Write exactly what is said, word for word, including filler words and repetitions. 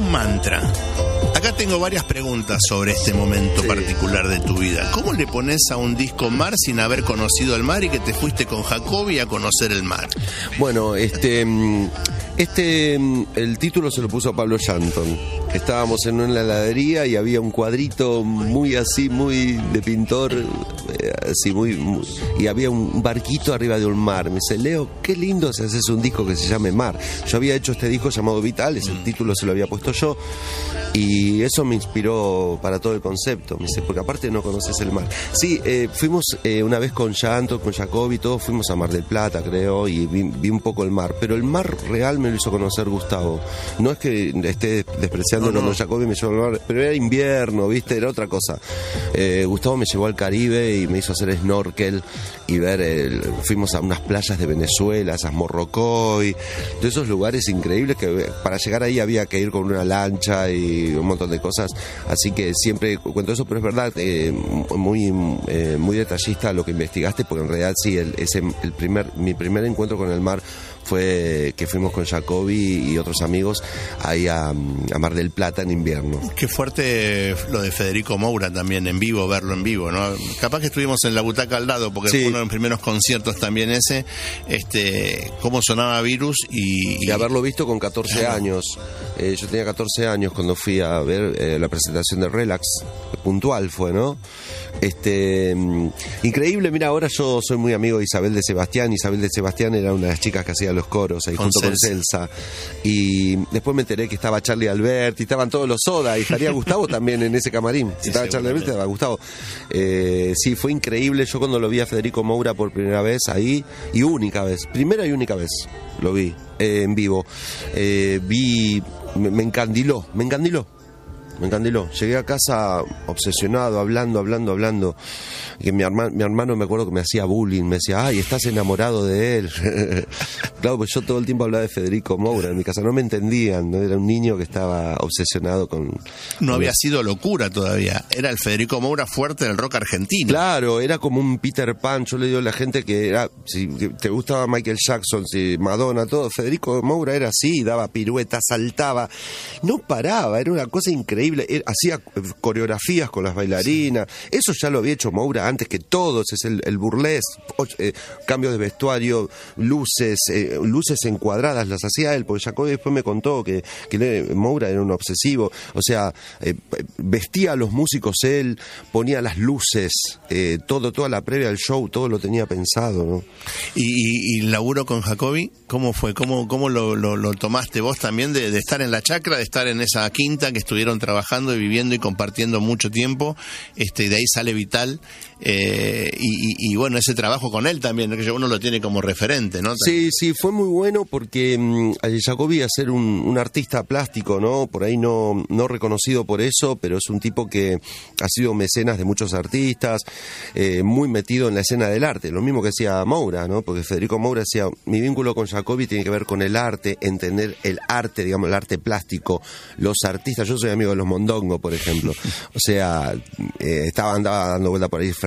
un mantra. Acá tengo varias preguntas sobre este momento sí. particular de tu vida. ¿Cómo le pones a un disco mar sin haber conocido el mar y que te fuiste con Jacobi a conocer el mar? Bueno, este, este, el título se lo puso Pablo Shanton. Estábamos en una heladería y había un cuadrito muy así, muy de pintor, eh, así muy, muy, y había un barquito arriba de un mar. Me dice, Leo, qué lindo si haces un disco que se llame Mar. Yo había hecho este disco llamado Vitales, el título se lo había puesto yo, y eso me inspiró para todo el concepto. Me dice, porque aparte no conoces el mar. Sí, eh, fuimos eh, una vez con Shanton, con Jacobi, todos fuimos a Mar del Plata, creo, y vi, vi un poco el mar, pero el mar real me lo hizo conocer Gustavo. No es que esté despreciando no, no. cuando Jacobi me llevó al mar, pero era invierno, ¿viste? Era otra cosa. Eh, Gustavo me llevó al Caribe y me hizo hacer snorkel y ver, el, fuimos a unas playas de Venezuela, esas Morrocoy, de esos lugares increíbles que para llegar ahí había que ir con una lancha y un montón de cosas, así que siempre cuento eso, pero es verdad, eh, muy eh, muy detallista lo que investigaste, porque en realidad sí, el, ese, el primer, mi primer encuentro con el mar fue que fuimos con Jacobi y otros amigos ahí a, a Mar del Plata en invierno. Qué fuerte lo de Federico Moura también en vivo, verlo en vivo, ¿no? Capaz que estuvimos en la butaca al lado, porque sí. fue uno de los primeros conciertos también ese, este, cómo sonaba Virus y... Y haberlo visto con catorce claro. años. Eh, yo tenía catorce años cuando fui a ver eh, la presentación de Relax, puntual fue, ¿no? Este, increíble, mira, ahora yo soy muy amigo de Isabel de Sebastián. Isabel de Sebastián era una de las chicas que hacía los coros ahí con junto Celsa. con Celsa, y después me enteré que estaba Charlie Alberti, estaban todos los Soda y estaría Gustavo también en ese camarín. Si sí, estaba Charlie Alberti, estaba Gustavo. Eh, sí, fue increíble. Yo cuando lo vi a Federico Moura por primera vez ahí, y única vez, primera y única vez lo vi eh, en vivo, eh, vi, me, me encandiló, me encandiló. Me encandiló. Llegué a casa obsesionado, hablando, hablando, hablando. Que mi hermano, mi hermano me acuerdo que me hacía bullying, me decía, ay, estás enamorado de él. Claro, pues yo todo el tiempo hablaba de Federico Moura en mi casa, no me entendían, ¿no? Era un niño que estaba obsesionado con... No con había eso. sido locura todavía, era el Federico Moura fuerte del rock argentino. Claro, era como un Peter Pan. Yo le digo a la gente que era, si te gustaba Michael Jackson, si Madonna, todo, Federico Moura era así, daba piruetas, saltaba, no paraba, era una cosa increíble. Hacía coreografías con las bailarinas, eso ya lo había hecho Moura antes que todos, es el, el burlesque, eh, cambio de vestuario, luces, eh, luces encuadradas las hacía él, porque Jacobi después me contó que, que Moura era un obsesivo, o sea, eh, vestía a los músicos él, ponía las luces, eh, todo, toda la previa del show, todo lo tenía pensado, ¿no? ¿Y, y, y laburo con Jacobi? ¿Cómo fue? ¿Cómo, cómo lo, lo, lo tomaste vos también de, de estar en la chacra, de estar en esa quinta que estuvieron trabajando trabajando y viviendo y compartiendo mucho tiempo, este, de ahí sale Vital, eh, y, y, y bueno, ese trabajo con él también, que uno lo tiene como referente, ¿no? Sí, sí, fue muy bueno porque um, Jacobi, a ser un, un artista plástico, ¿no? Por ahí no, no reconocido por eso, pero es un tipo que ha sido mecenas de muchos artistas, eh, muy metido en la escena del arte, lo mismo que decía Moura, ¿no? Porque Federico Moura decía, mi vínculo con Jacobi tiene que ver con el arte, entender el arte, digamos, el arte plástico, los artistas. Yo soy amigo de los Mondongo, por ejemplo. O sea, eh, estaba andaba dando vuelta por ahí